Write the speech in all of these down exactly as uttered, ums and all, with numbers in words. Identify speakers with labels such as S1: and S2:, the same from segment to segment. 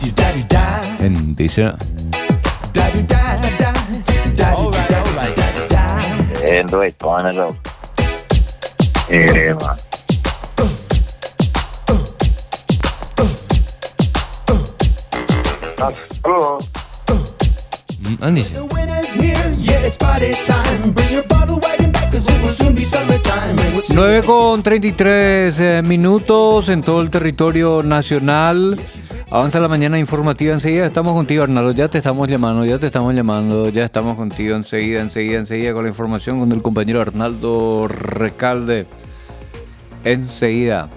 S1: En dice.
S2: En reggaetón, eh, man. Hello.
S1: Andy. nueve con treinta y tres eh, minutos en todo el territorio nacional. Avanza la mañana informativa enseguida. Estamos contigo, Arnaldo. Ya te estamos llamando, ya te estamos llamando, ya estamos contigo enseguida, enseguida, enseguida con la información con el compañero Arnaldo Recalde. Enseguida.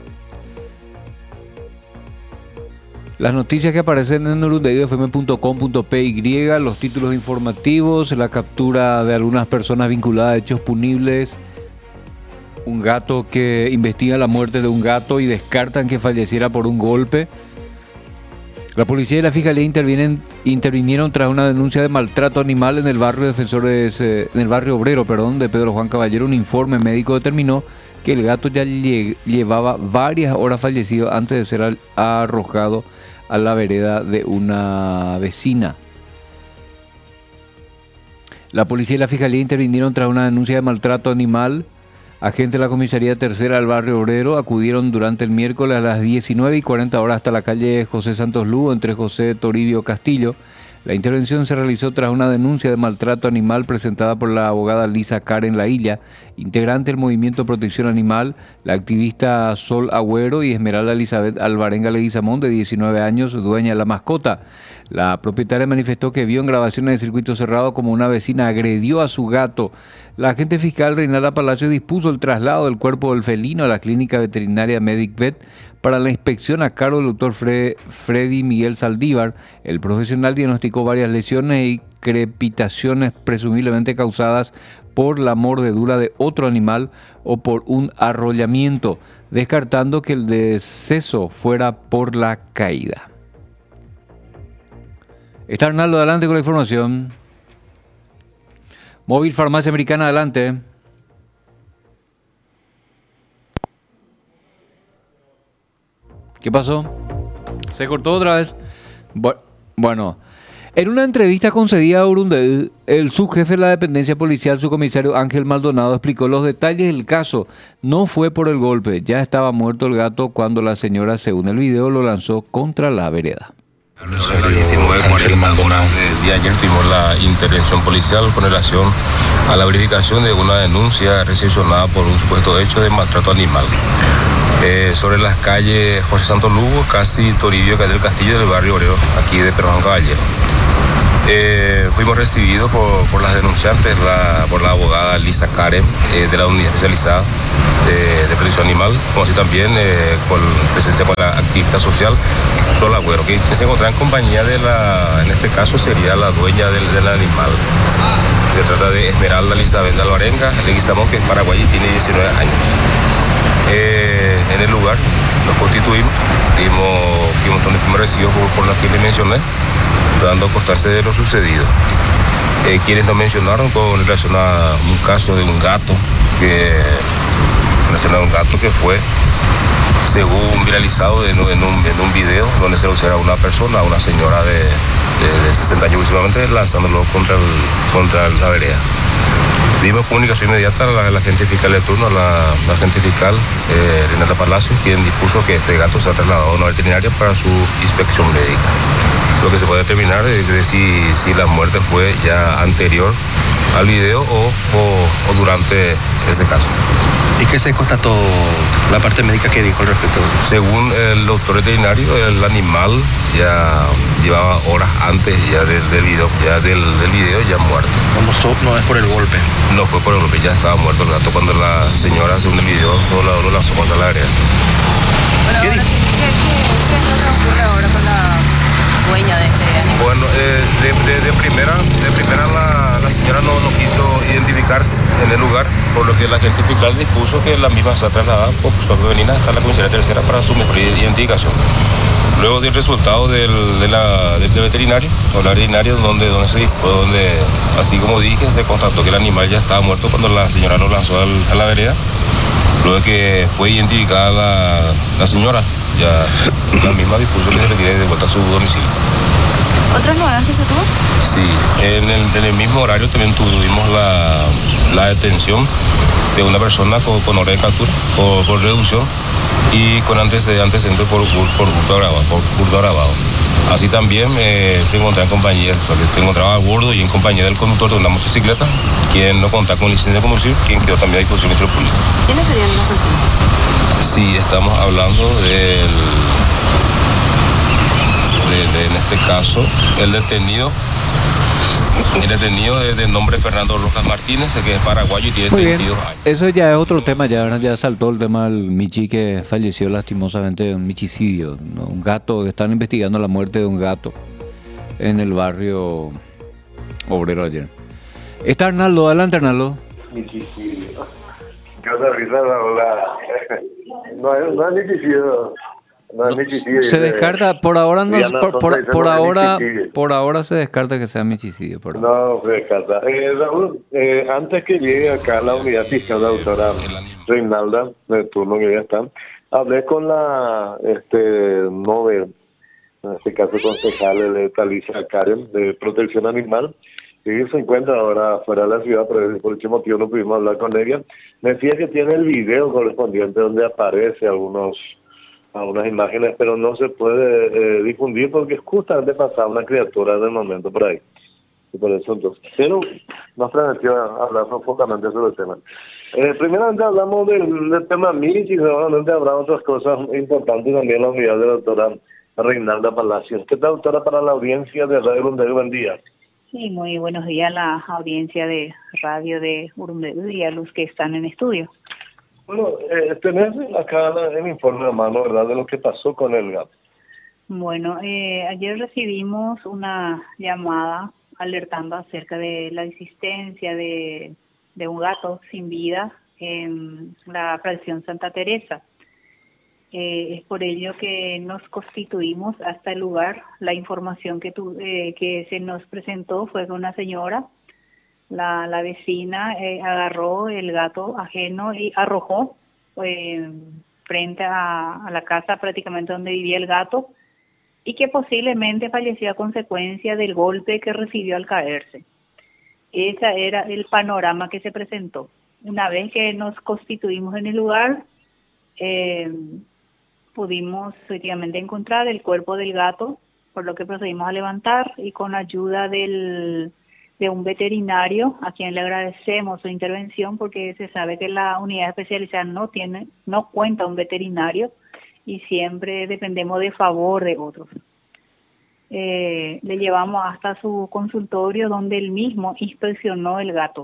S1: Las noticias que aparecen en urundaído f m punto com punto p y, los títulos informativos, la captura de algunas personas vinculadas a hechos punibles, un gato que investiga la muerte de un gato y descartan que falleciera por un golpe. La policía y la fiscalía intervienen, intervinieron tras una denuncia de maltrato animal en el barrio Defensores, eh, en el barrio obrero, perdón, de Pedro Juan Caballero. Un informe médico determinó que el gato ya lle- llevaba varias horas fallecido antes de ser al- arrojado a la vereda de una vecina. La policía y la fiscalía intervinieron tras una denuncia de maltrato animal. Agentes de la comisaría tercera del barrio obrero acudieron durante el miércoles a las diecinueve y cuarenta horas hasta la calle José Santos Lugo entre José Toribio Castillo. La intervención se realizó tras una denuncia de maltrato animal presentada por la abogada Lisa Karen Lailla, integrante del Movimiento Protección Animal, la activista Sol Agüero y Esmeralda Elizabeth Alvarenga Leguizamón, de diecinueve años, dueña de la mascota. La propietaria manifestó que vio en grabaciones de circuito cerrado como una vecina agredió a su gato. La agente fiscal Reinalda Palacio dispuso el traslado del cuerpo del felino a la clínica veterinaria MedicVet para la inspección a cargo del doctor Fre- Freddy Miguel Saldívar. El profesional diagnosticó varias lesiones y crepitaciones presumiblemente causadas por la mordedura de otro animal o por un arrollamiento, descartando que el deceso fuera por la caída. Está Arnaldo, adelante con la información. Móvil Farmacia Americana, adelante. ¿Qué pasó? ¿Se cortó otra vez? Bueno, en una entrevista concedida a Urundaí, el subjefe de la dependencia policial, subcomisario Ángel Maldonado, explicó los detalles del caso. No fue por el golpe, ya estaba muerto el gato cuando la señora, según el video, lo lanzó contra la vereda.
S3: A las diecinueve cuarenta horas del día de ayer tuvimos la intervención policial con relación a la verificación de una denuncia recepcionada por un supuesto hecho de maltrato animal. Eh, sobre las calles José Santos Lugo, casi Toribio del Castillo del barrio obrero, aquí de Pedro Juan Caballero. Eh, fuimos recibidos por, por las denunciantes, la, por la abogada Lisa Karen, eh, de la unidad especializada de, de protección animal, como así también eh, con presencia por la activista social Sol Agüero, que, que se encontraba en compañía de la, en este caso sería la dueña del, del animal. Se trata de Esmeralda Elizabeth Alvarenga Leguizamón, que es paraguaya y tiene diecinueve años. Eh, en el lugar nos constituimos, dimos, dimos donde fuimos recibidos por, por la que le mencioné, dando a constancia de lo sucedido. Eh, quienes nos mencionaron con relación a un caso de un gato, que, con relación a un gato que fue, según viralizado en, en, un, en un video donde se lo observa a una persona, a una señora de, de, de sesenta años aproximadamente, lanzándolo contra, el, contra la vereda. Dimos comunicación inmediata a la, la agente fiscal de turno, a la, la agente fiscal eh, Renata Palacios, quien dispuso que este gato sea trasladado a una veterinaria para su inspección médica. Lo que se puede determinar es de si, si la muerte fue ya anterior al video o, o, o durante ese caso.
S4: ¿Y qué se constató la parte médica que dijo al respecto?
S3: Según el doctor veterinario, el animal ya llevaba horas antes ya del, del video, ya del, del video ya muerto.
S4: No, so, no es por el golpe.
S3: No fue por el golpe, ya estaba muerto el gato cuando la señora, según el video, lo, lo, lo lanzó contra la vereda.
S5: ¿Qué, ¿Qué, qué, qué es lo que ocurre ahora con la dueña de este animal?
S3: Bueno, eh, de, de, de primera, de primera la, la señora no, no quiso identificarse en el lugar, por lo que la agente fiscal dispuso que la misma sea trasladada por custodia femenina hasta la comisaría tercera para su mejor identificación. Luego del resultado del, de la, del, del veterinario, o la veterinaria, donde, donde, se, donde, así como dije, se constató que el animal ya estaba muerto cuando la señora lo lanzó al, a la vereda. Luego de que fue identificada la, la señora, ya la misma dispuso que se retire de vuelta a su domicilio.
S5: ¿Otras novedades que se tuvo?
S3: Sí, en el, en el mismo horario también tuvimos la, la detención de una persona con, con orden de captura por, por reducción y con antecedentes antecedentes por, por, por hurto agravado, por hurto agravado. Así también eh, se encontraba en compañía, o sea, que se encontraba a bordo y en compañía del conductor de una motocicleta, quien no contaba con licencia de conducir, quien quedó también a disposición del Ministerio Público.
S5: ¿Quiénes serían las personas?
S3: Sí, estamos hablando del, de, de, en este caso, el detenido, el detenido es de nombre Fernando Rojas Martínez, que es paraguayo y tiene
S1: Muy bien.
S3: treinta y dos años.
S1: Eso ya es otro tema, ya, ¿verdad? Ya saltó el tema del Michi que falleció lastimosamente de un michicidio, ¿no? Un gato, están investigando la muerte de un gato en el barrio Obrero ayer. Está Arnaldo, adelante Arnaldo.
S6: Michicidio. Yo de risa no la... No es, no es michicidio. No es michicidio.
S1: Se descarta, por ahora no,
S6: Diana
S1: por,
S6: Sosa
S1: por,
S6: dice
S1: por
S6: no es
S1: ahora,
S6: michicidio.
S1: por ahora se descarta que sea michicidio. Por ahora.
S6: No, se descarta. Eh, Raúl, eh, antes que llegue acá a la unidad fiscal, la doctora Reinalda, de turno que ya está, hablé con la este Nove, en este caso concejal de Talicia Karen, de Protección Animal, que se encuentra ahora fuera de la ciudad, pero por ese motivo no pudimos hablar con ella. Me decía que tiene el video correspondiente donde aparece algunos algunas imágenes, pero no se puede eh, difundir porque justamente pasaba una criatura del momento por ahí. Y por eso entonces, pero nos prometió hablar profundamente sobre el tema. Eh, primeramente hablamos del, del tema Michi y seguramente habrá otras cosas importantes también en la unidad de la doctora Reinalda Palacios. ¿Qué tal, doctora, para la audiencia de Radio Urunderu? Buen día.
S7: Sí, muy buenos días a la audiencia de radio de Urunderu y a los que están en estudio.
S6: Bueno, eh, tenés acá el informe a mano, ¿verdad?, de lo que pasó con el gato.
S7: Bueno, eh, ayer recibimos una llamada alertando acerca de la existencia de, de un gato sin vida en la fracción Santa Teresa. Eh, es por ello que nos constituimos hasta el lugar. La información que, tu, eh, que se nos presentó fue que una señora, la, la vecina, eh, agarró el gato ajeno y arrojó eh, frente a, a la casa prácticamente donde vivía el gato y que posiblemente falleció a consecuencia del golpe que recibió al caerse. Ese era el panorama que se presentó. Una vez que nos constituimos en el lugar, eh, pudimos efectivamente encontrar el cuerpo del gato, por lo que procedimos a levantar y con ayuda del, de un veterinario, a quien le agradecemos su intervención porque se sabe que la unidad especializada no tiene, no cuenta un veterinario y siempre dependemos de favor de otros. Eh, le llevamos hasta su consultorio donde él mismo inspeccionó el gato.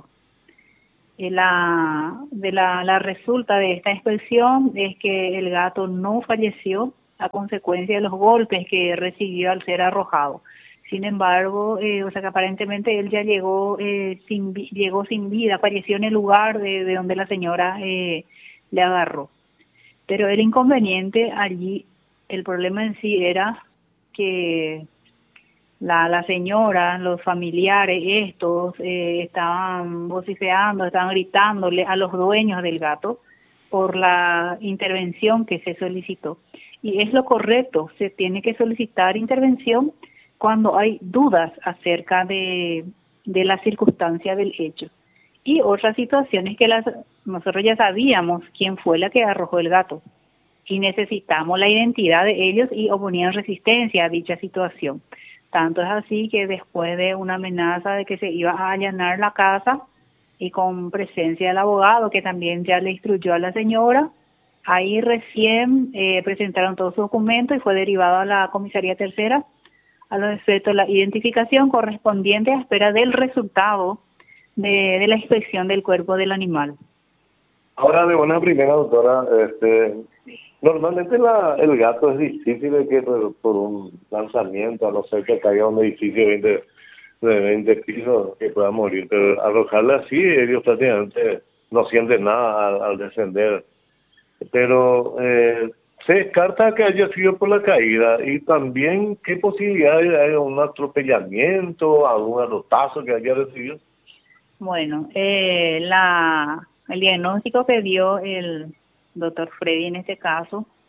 S7: La, de la, la resulta de esta inspección es que el gato no falleció a consecuencia de los golpes que recibió al ser arrojado. Sin embargo, eh, o sea que aparentemente él ya llegó eh, sin llegó sin vida, falleció en el lugar de, de donde la señora eh, le agarró. Pero el inconveniente allí, el problema en sí era que La, la señora, los familiares, estos, eh, estaban vociferando, estaban gritándole a los dueños del gato por la intervención que se solicitó. Y es lo correcto, se tiene que solicitar intervención cuando hay dudas acerca de, de la circunstancia del hecho. Y otras situaciones que las, nosotros ya sabíamos quién fue la que arrojó el gato y necesitamos la identidad de ellos y oponían resistencia a dicha situación. Tanto es así que después de una amenaza de que se iba a allanar la casa y con presencia del abogado que también ya le instruyó a la señora, ahí recién eh, presentaron todos sus documentos y fue derivado a la comisaría tercera a los efectos de la identificación correspondiente a espera del resultado de, de la inspección del cuerpo del animal.
S6: Ahora, de buena primera, doctora, este... normalmente la, el gato es difícil de que por, por un lanzamiento, a no ser que caiga un edificio de veinte, de veinte pisos, que pueda morir. Pero arrojarle así, ellos prácticamente no sienten nada al, al descender. Pero eh, se descarta que haya sido por la caída. Y también, ¿qué posibilidades hay de un atropellamiento, algún arrotazo que haya recibido?
S7: Bueno, eh, la, el diagnóstico que dio el doctor Freddy en este caso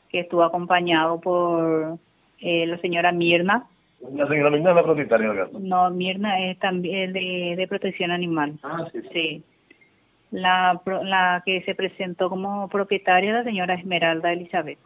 S7: que estuvo acompañado por eh, la señora Mirna.
S6: La señora Mirna es la propietaria del gato.
S7: No, Mirna es también de, de protección animal.
S6: Ah, sí.
S7: Sí. La, pro- la que se presentó como propietaria, la señora Esmeralda Elizabeth.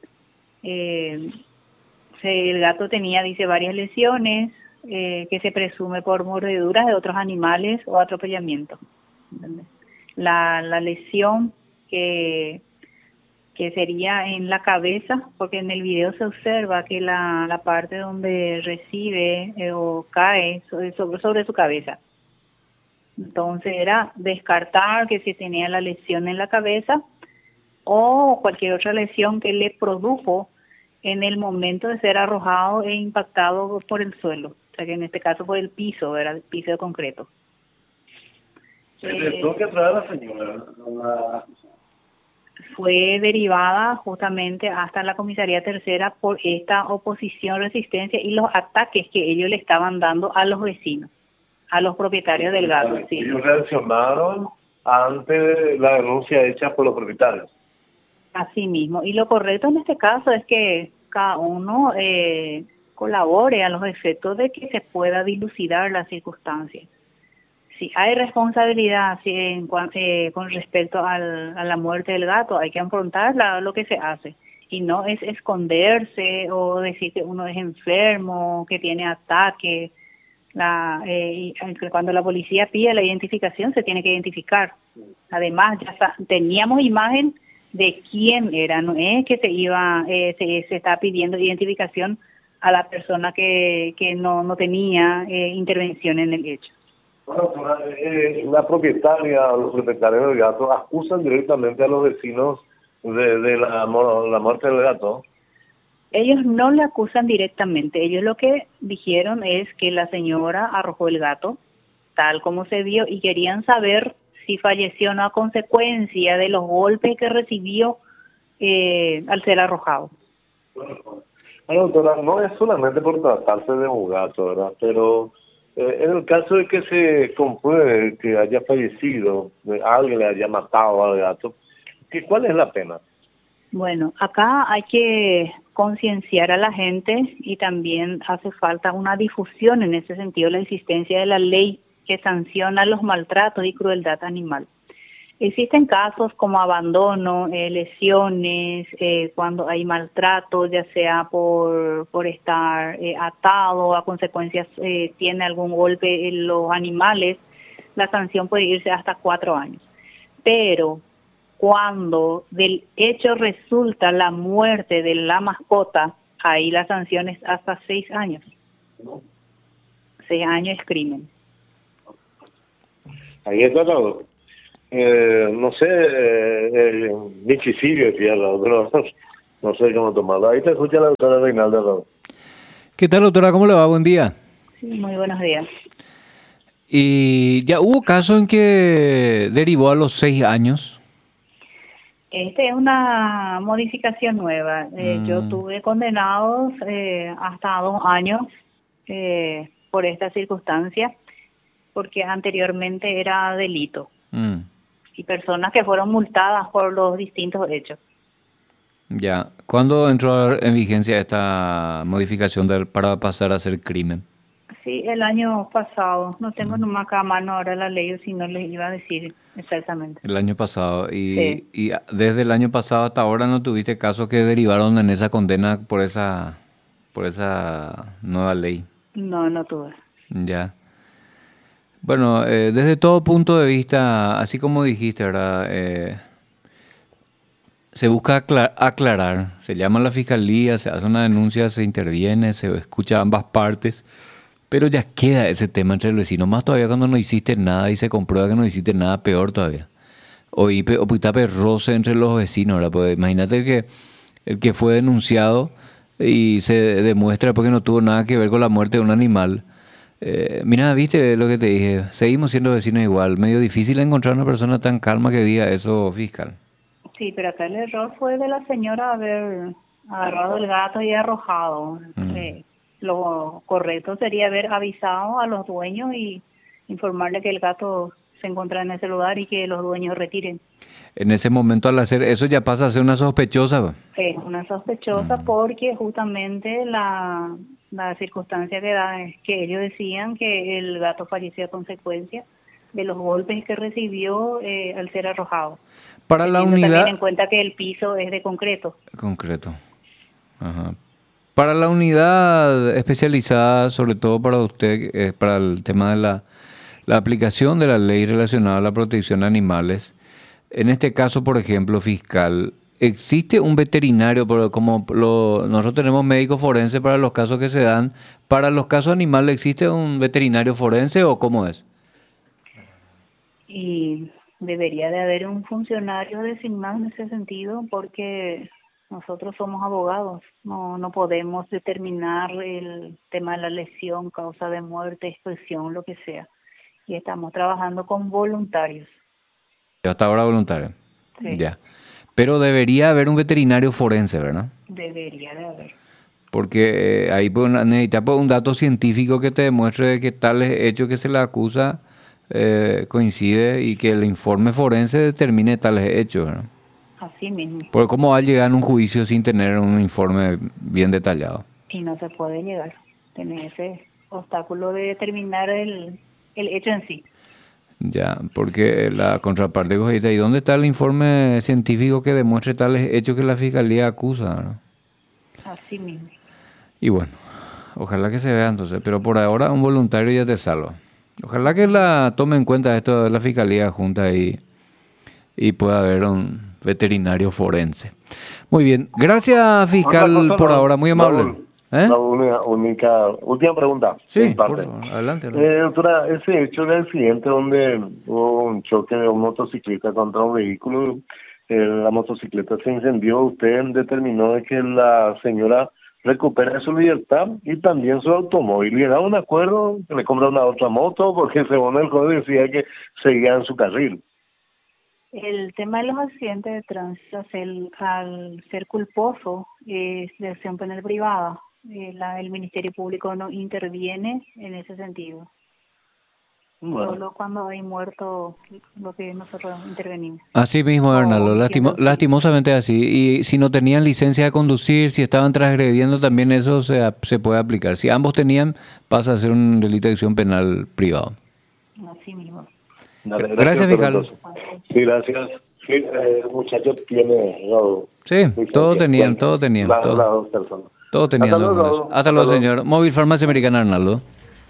S7: Eh, se- el gato tenía, dice, varias lesiones eh, que se presume por mordeduras de otros animales o atropellamiento. ¿Entendés? La, la lesión que, que sería en la cabeza, porque en el video se observa que la, la parte donde recibe eh, o cae sobre, sobre, sobre su cabeza. Entonces era descartar que si tenía la lesión en la cabeza o cualquier otra lesión que le produjo en el momento de ser arrojado e impactado por el suelo. O sea que en este caso por el piso, era el piso de concreto.
S6: Se le tuvo que traer a la señora. La...
S7: Fue derivada justamente hasta la comisaría tercera por esta oposición, resistencia y los ataques que ellos le estaban dando a los vecinos, a los propietarios del gato. Sí.
S6: Ellos reaccionaron ante la denuncia hecha por los propietarios.
S7: Así mismo. Y lo correcto en este caso es que cada uno eh, colabore a los efectos de que se pueda dilucidar las circunstancias. Si hay responsabilidad si en, cuan- eh, con respecto al, a la muerte del gato, hay que afrontar la- lo que se hace. Y no es esconderse o decir que uno es enfermo, que tiene ataque. La, eh, y cuando la policía pide la identificación, se tiene que identificar. Además, ya sa- teníamos imagen de quién era, no es que se iba, eh, se, se está pidiendo identificación a la persona que, que no, no tenía eh, intervención en el hecho.
S6: Bueno, doctora, eh, la propietaria, los propietarios del gato acusan directamente a los vecinos de, de la, mo- la muerte del gato.
S7: Ellos no le acusan directamente, ellos lo que dijeron es que la señora arrojó el gato, tal como se vio, y querían saber si falleció o no a consecuencia de los golpes que recibió eh, al ser arrojado.
S6: Bueno, doctora, no es solamente por tratarse de un gato, ¿verdad? Pero eh, en el caso de que se compruebe que haya fallecido, eh, alguien le haya matado al gato, ¿qué, ¿cuál es la pena?
S7: Bueno, acá hay que concienciar a la gente y también hace falta una difusión en ese sentido, la existencia de la ley que sanciona los maltratos y crueldad animal. Existen casos como abandono, eh, lesiones, eh, cuando hay maltrato, ya sea por, por estar eh, atado, a consecuencias eh, tiene algún golpe en los animales, la sanción puede irse hasta cuatro años. Pero cuando del hecho resulta la muerte de la mascota, ahí la sanción es hasta seis años. Seis años es crimen.
S6: Ahí está todo. Eh, no sé, eh, eh, bichicidio de tierra, pero no sé cómo tomarlo. Ahí te escucha la doctora Reinalda Ramos.
S1: ¿Qué tal, doctora? ¿Cómo le va? Buen día.
S7: Sí, muy buenos días.
S1: Y ya hubo caso en que derivó a los seis años.
S7: Este es una modificación nueva. Eh,
S1: Mm.
S7: Yo tuve condenados eh, hasta dos años eh, por esta circunstancia, porque anteriormente era delito.
S1: Mm.
S7: Y personas que fueron multadas por los distintos hechos.
S1: Ya. ¿Cuándo entró en vigencia esta modificación del- para pasar a ser crimen?
S7: Sí, el año pasado. No tengo nomás acá a mano ahora la ley, o si no les iba a decir exactamente.
S1: El año pasado. Y,
S7: Sí.
S1: y desde el año pasado hasta ahora no tuviste casos que derivaron en esa condena por esa, por esa nueva ley.
S7: No, no tuve.
S1: Ya. Bueno, eh, desde todo punto de vista, así como dijiste, ¿verdad? Eh, se busca acla- aclarar, se llama a la fiscalía, se hace una denuncia, se interviene, se escucha ambas partes, pero ya queda ese tema entre el vecino, más todavía cuando no hiciste nada y se comprueba que no hiciste nada, peor todavía. O y pe- o pitape roce entre los vecinos, ¿verdad? Pues imagínate que el que fue denunciado y se demuestra porque no tuvo nada que ver con la muerte de un animal. Eh, mira, viste lo que te dije, seguimos siendo vecinos igual, medio difícil encontrar una persona tan calma que diga eso, fiscal.
S7: Sí, pero acá el error fue de la señora haber agarrado el gato y arrojado.
S1: Mm.
S7: Eh, lo correcto sería haber avisado a los dueños y informarle que el gato se encuentra en ese lugar y que los dueños retiren.
S1: En ese momento, al hacer eso, ya pasa a ser una sospechosa.
S7: Es una sospechosa
S1: Mm.
S7: porque justamente la, la circunstancia que da es que ellos decían que el gato falleció a consecuencia de los golpes que recibió eh, al ser arrojado.
S1: Para la
S7: Teniendo
S1: unidad...
S7: también en cuenta que el piso es de concreto.
S1: Concreto. Ajá. Para la unidad especializada, sobre todo para usted, eh, para el tema de la, la aplicación de la ley relacionada a la protección de animales, en este caso, por ejemplo, fiscal, ¿existe un veterinario? Pero como lo, nosotros tenemos médicos forenses para los casos que se dan, ¿para los casos animales existe un veterinario forense o cómo es?
S7: Y debería de haber un funcionario designado en ese sentido porque nosotros somos abogados, no no podemos determinar el tema de la lesión, causa de muerte, expresión, lo que sea. Y estamos trabajando con voluntarios.
S1: Hasta ahora voluntario.
S7: Sí.
S1: Ya. Pero debería haber un veterinario forense, ¿verdad?
S7: Debería de haber.
S1: Porque eh, ahí pues, necesita pues, un dato científico que te demuestre de que tales hechos que se le acusa eh, coincide y que el informe forense determine tales hechos, ¿verdad?
S7: Así mismo.
S1: Porque cómo va a llegar a un juicio sin tener un informe bien detallado.
S7: Y no se puede llegar. Tener ese obstáculo de determinar el, el hecho en sí.
S1: Ya, porque la contraparte cogita, ¿y dónde está el informe científico que demuestre tales hechos que la fiscalía acusa, ¿verdad?
S7: Así mismo.
S1: Y bueno, ojalá que se vea entonces, pero por ahora un voluntario ya te salva. Ojalá que la tome en cuenta esto de la fiscalía junta y, y pueda haber un veterinario forense. Muy bien, gracias fiscal
S6: Otra cosa,
S1: por
S6: no,
S1: ahora, muy amable.
S6: Raúl,
S1: ¿Eh?
S6: La única, única, última pregunta.
S1: Sí,
S6: en parte.
S1: por favor, adelante. adelante.
S6: Eh, doctora, ese hecho de accidente donde hubo un choque de un motociclista contra un vehículo, eh, la motocicleta se incendió, usted determinó de que la señora recupere su libertad y también su automóvil. ¿Le da un acuerdo que le compra una otra moto? Porque según el código decía que seguía en su carril.
S7: El tema de los accidentes de tránsito, el, al ser culposo, es de acción penal privada. Eh, la, el Ministerio Público no interviene en ese sentido.
S6: Bueno.
S7: Solo cuando hay muerto lo que nosotros intervenimos.
S1: Así mismo, Bernardo, lastimo- lastimosamente así. Y si no tenían licencia de conducir, si estaban transgrediendo, también eso se, ap- se puede aplicar. Si ambos tenían, pasa a ser un delito de acción penal privado.
S7: Así mismo.
S6: Dale,
S1: Gracias, fiscal.
S6: doctor, entonces. Sí, gracias. Sí, eh, el muchacho tiene... No,
S1: Sí,
S6: licencia.
S1: todos tenían,
S6: Bueno,
S1: todos tenían.
S6: la-
S1: Todos,
S6: las dos personas.
S1: todos tenían.
S6: Hasta luego,
S1: documentos.
S6: Raúl.
S1: Hasta luego,
S6: Hasta luego.
S1: señor. Móvil Farmacia Americana, Arnaldo.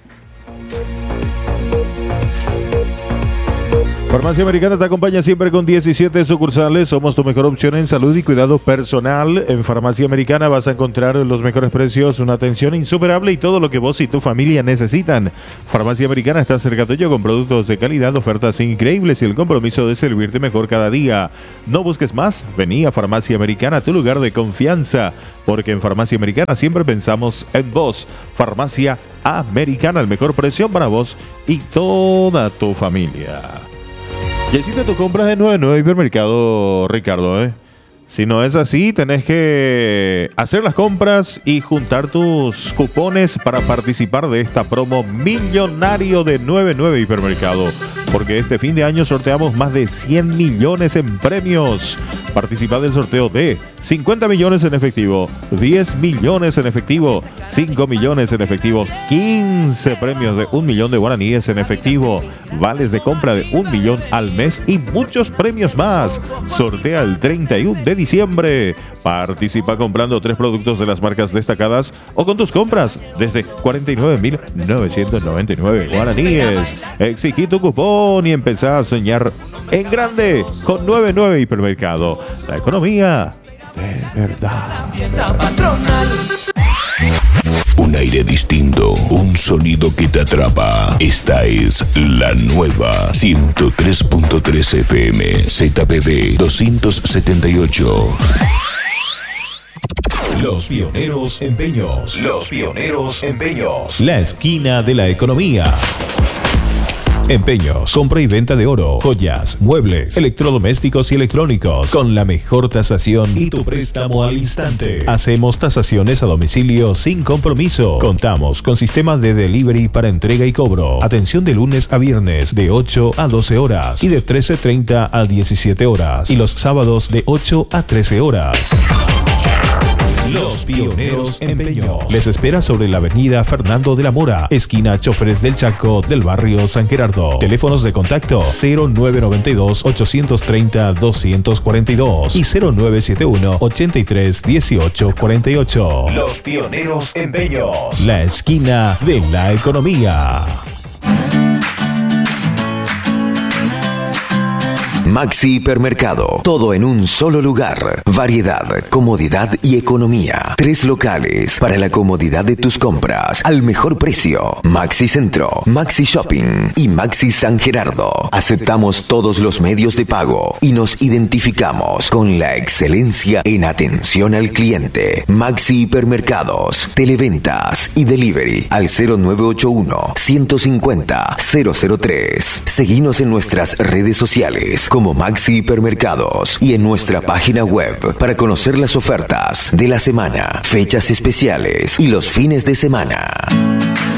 S8: Farmacia Americana te acompaña siempre con diecisiete sucursales. Somos tu mejor opción en salud y cuidado personal. En Farmacia Americana vas a encontrar los mejores precios, una atención insuperable y todo lo que vos y tu familia necesitan. Farmacia Americana está cerca tuyo con productos de calidad, ofertas increíbles y el compromiso de servirte mejor cada día. No busques más, vení a Farmacia Americana, tu lugar de confianza, porque en Farmacia Americana siempre pensamos en vos. Farmacia Americana, el mejor precio para vos y toda tu familia. Ya hiciste tu compra de nueve nueve Hipermercado, Ricardo, ¿eh? Si no es así, tenés que hacer las compras y juntar tus cupones para participar de esta promo millonario de nueve nueve Hipermercado. Porque este fin de año sorteamos más de cien millones en premios. Participa del sorteo de cincuenta millones en efectivo, diez millones en efectivo, cinco millones en efectivo, quince premios de un millón de guaraníes en efectivo, vales de compra de un millón al mes y muchos premios más. Sortea el treinta y uno de diciembre. Participa comprando tres productos de las marcas destacadas o con tus compras desde cuarenta y nueve mil novecientos noventa y nueve guaraníes. Exigí tu cupón y empezá a soñar en grande con nueve nueve Hipermercado. La economía de verdad.
S9: Un aire distinto, un sonido que te atrapa. Esta es la nueva ciento tres punto tres F M, Z P B doscientos setenta y ocho.
S10: Los Pioneros Empeños. Los Pioneros Empeños.
S8: La esquina de la economía.
S10: Empeños, compra y venta de oro, joyas, muebles, electrodomésticos y electrónicos con la mejor tasación y tu préstamo al instante. Hacemos tasaciones a domicilio sin compromiso. Contamos con sistema de delivery para entrega y cobro. Atención de lunes a viernes de ocho a doce horas y de trece treinta a diecisiete horas. Y los sábados de ocho a trece horas. Los Pioneros Empeños les espera sobre la avenida Fernando de la Mora, esquina Choferes del Chaco, del barrio San Gerardo. Teléfonos de contacto cero nueve nueve dos, ocho tres cero, dos cuatro dos y cero nueve siete uno, ochenta y tres, dieciocho cuarenta y ocho. Los Pioneros Empeños, la esquina de la economía.
S11: Maxi Hipermercado, todo en un solo lugar. Variedad, comodidad y economía. Tres locales para la comodidad de tus compras al mejor precio. Maxi Centro, Maxi Shopping y Maxi San Gerardo. Aceptamos todos los medios de pago y nos identificamos con la excelencia en atención al cliente. Maxi Hipermercados, televentas y delivery al cero nueve ocho uno, ciento cincuenta, cero cero tres. Seguinos en nuestras redes sociales como Maxi Hipermercados y en nuestra página web para conocer las ofertas de la semana, fechas especiales y los fines de semana.